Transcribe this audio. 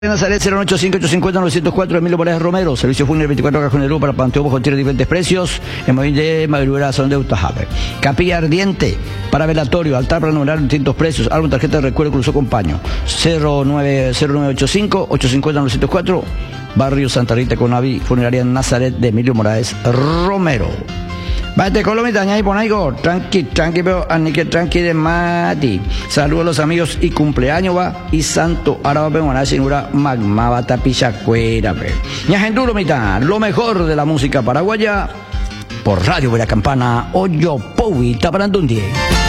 Nazaret 085-850-904, Emilio Morales Romero, servicio fúnebre 24 horas con el para Panteón con diferentes precios, en Movín de Madrugada son de Utajabe. Capilla Ardiente, para velatorio, altar para numerar distintos precios, álbum, tarjeta de recuerdo, cruzo con paño, 0985-850-904, barrio Santa Rita Conavi, funeraria Nazaret de Emilio Morales Romero. Vete Colombia, y por ahí, tranqui, pero anique tranqui de mati. Saludos a los amigos y cumpleaños va y santo ahora va a señora magma bata pichacuera. Ñajenduro mitad, lo mejor de la música paraguaya por Radio Vera Campana, Oyo Powi, Taparandundie.